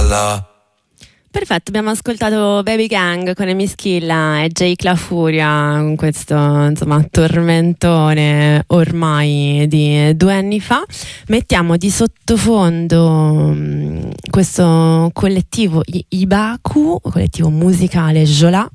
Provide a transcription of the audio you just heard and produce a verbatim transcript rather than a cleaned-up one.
balla. Perfetto, abbiamo ascoltato Baby Gang con Emischilla e Jake La Furia con questo, insomma, tormentone ormai di due anni fa. Mettiamo di sottofondo um, questo collettivo I- Ibaku, collettivo musicale Jola,